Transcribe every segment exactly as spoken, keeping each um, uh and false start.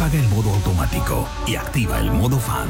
apaga el modo automático y activa el modo fan.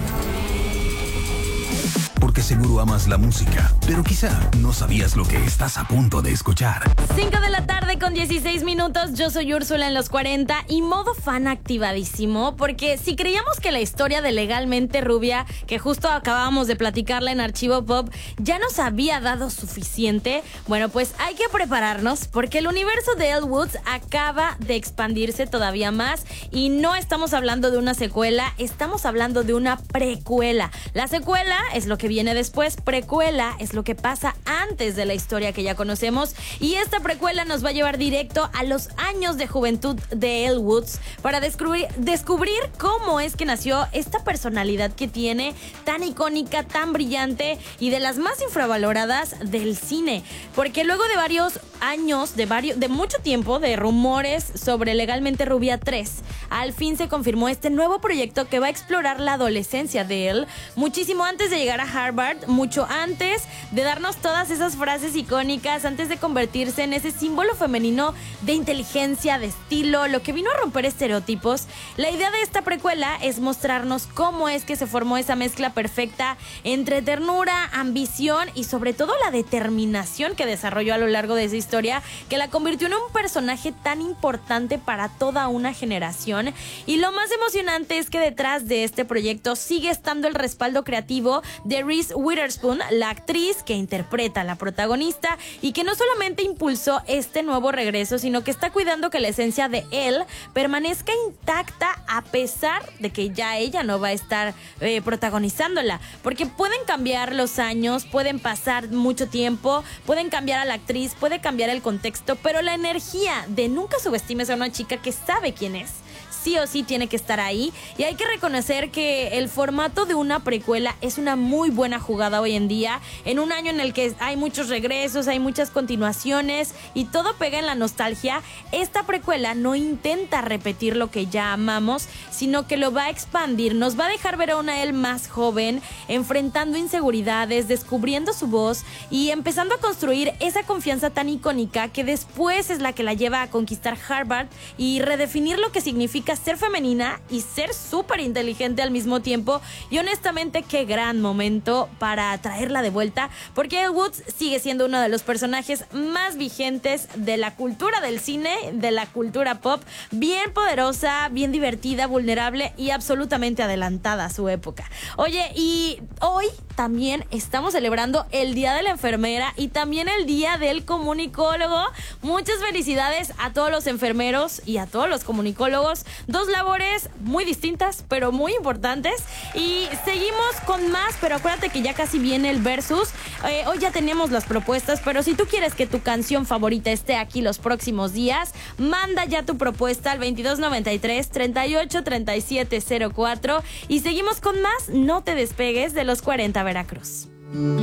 Porque seguro amas la música, pero quizá no sabías lo que estás a punto de escuchar. cinco de la tarde con dieciséis minutos, yo soy Úrsula en los cuarenta y modo fan activadísimo, porque si creíamos que la historia de Legalmente Rubia, que justo acabábamos de platicarla en Archivo Pop, ya nos había dado suficiente, bueno, pues hay que prepararnos, porque el universo de Elle Woods acaba de expandirse todavía más y no estamos hablando de una secuela, estamos hablando de una precuela. La secuela es lo que viene después, precuela es lo que pasa antes de la historia que ya conocemos, y esta precuela nos va a llevar directo a los años de juventud de Elle Woods para descubrir, descubrir cómo es que nació esta personalidad que tiene, tan icónica, tan brillante y de las más infravaloradas del cine, porque luego de varios años, de, varios, de mucho tiempo de rumores sobre Legalmente Rubia tres, al fin se confirmó este nuevo proyecto que va a explorar la adolescencia de Elle, muchísimo antes de llegar a Harvard, mucho antes de darnos todas esas frases icónicas, antes de convertirse en ese símbolo femenino de inteligencia, de estilo, lo que vino a romper estereotipos. La idea de esta precuela es mostrarnos cómo es que se formó esa mezcla perfecta entre ternura, ambición y sobre todo la determinación que desarrolló a lo largo de esa historia, que la convirtió en un personaje tan importante para toda una generación. Y lo más emocionante es que detrás de este proyecto sigue estando el respaldo creativo de Reese Witherspoon, la actriz que interpreta a la protagonista y que no solamente impulsó este nuevo regreso, sino que está cuidando que la esencia de Elle permanezca intacta a pesar de que ya ella no va a estar eh, protagonizándola, porque pueden cambiar los años, pueden pasar mucho tiempo, pueden cambiar a la actriz, puede cambiar el contexto, pero la energía de nunca subestimes a una chica que sabe quién es, sí o sí tiene que estar ahí. Y hay que reconocer que el formato de una precuela es una muy buena jugada hoy en día, en un año en el que hay muchos regresos, hay muchas continuaciones y todo pega en la nostalgia. Esta precuela no intenta repetir lo que ya amamos, sino que lo va a expandir, nos va a dejar ver a una Elle más joven, enfrentando inseguridades, descubriendo su voz y empezando a construir esa confianza tan icónica que después es la que la lleva a conquistar Harvard y redefinir lo que significa ser femenina y ser súper inteligente al mismo tiempo. Y honestamente, qué gran momento para traerla de vuelta, porque Elle Woods sigue siendo uno de los personajes más vigentes de la cultura del cine, de la cultura pop, bien poderosa, bien divertida, vulnerable y absolutamente adelantada a su época. Oye, y hoy también estamos celebrando el Día de la Enfermera y también el Día del Comunicólogo. Muchas felicidades a todos los enfermeros y a todos los comunicólogos. Dos labores muy distintas, pero muy importantes. Y seguimos con más, pero acuérdate que ya casi viene el versus. Eh, hoy ya tenemos las propuestas, pero si tú quieres que tu canción favorita esté aquí los próximos días, manda ya tu propuesta al veintidós noventa y tres, treinta y ocho, treinta y siete cero cuatro. Y seguimos con más. No te despegues de los cuarenta Veracruz.